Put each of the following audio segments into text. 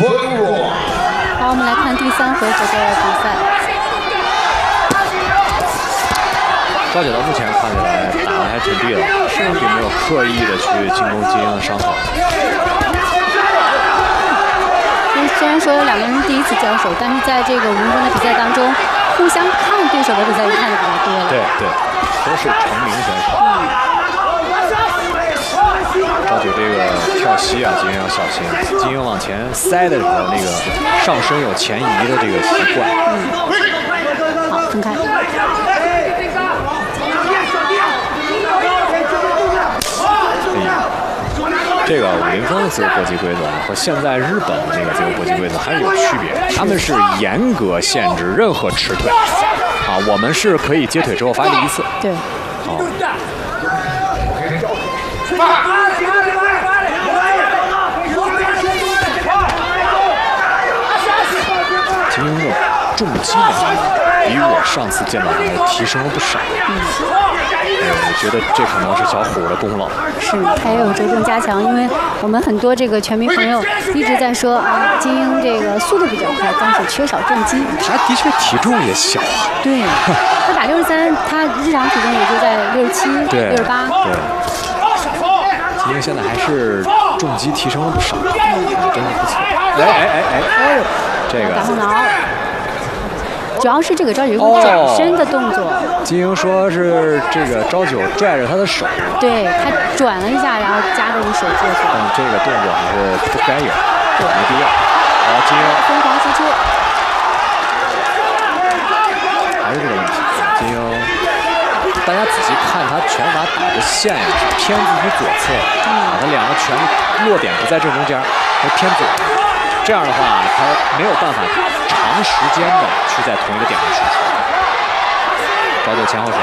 好，我们来看第3回合的比赛。 赵姐到目前看起来打得还挺地道，并没有刻意的去进攻金英的伤口。 虽然说两个人第一次交手，但是在这个5分钟的比赛当中，互相看对手的比赛看的比较多了。 对对，都是成名选手。赵九这个跳膝啊，金英要小心。金英往前塞的时候，那个上身有前移的这个习惯。 好，分开。 这个50分的自由搏击规则和现在日本的这个自由搏击规则还是有区别，他们是严格限制任何持腿，啊，我们是可以接腿之后发力1次。 对。 好。金英的重击能力比我上次见到他的提升了不少。我觉得这可能是小虎的功劳。 是，他也有着重加强，因为我们很多这个拳迷朋友一直在说啊，金英这个速度比较快，但是缺少重击。 他的确体重也小。 对，他打63，他日常体重也就在67、68。 对。金英现在还是重击提升了不少，真的不错。哎，这个打后挠。主要是这个赵九有转身的动作。 金英说是这个赵九拽着他的手， 对他转了一下，然后夹着你手过去。 但这个动作还是不该有，没必要。好，金英疯狂输出， 还是这个问题。金英，大家仔细看他拳法打的线呀，是偏自己左侧，他两个拳落点不在正中间，是偏左。这样的话，他没有办法长时间的去在同一个点上输出。赵九前后手，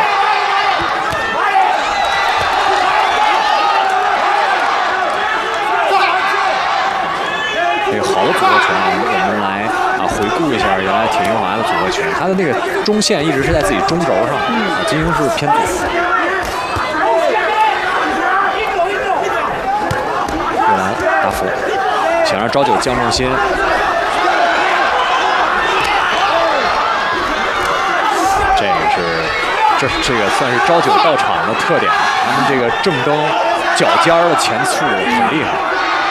这个好的组合拳，我们来回顾一下原来铁英华的组合拳，他的那个中线一直是在自己中轴上，金英是偏左。越南大幅。想让赵九降重心，这个算是赵九到场的特点。他们这个正蹬脚尖的前蹴很厉害。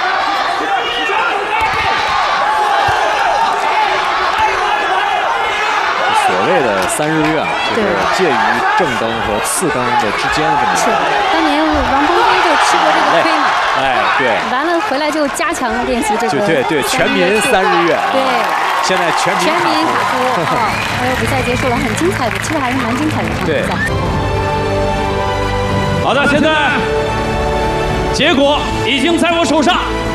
所谓的3日月，就是介于正蹬和次蹬的之间的这么一个。 当年王鹏飞就吃过这个亏嘛。 对。 完了回来就加强练习这个。 对，全民3日月。 对。 现在全民卡夫。还有比赛结束了，很精彩的，其实还是蛮精彩的一场比赛。 好的，现在结果已经在我手上。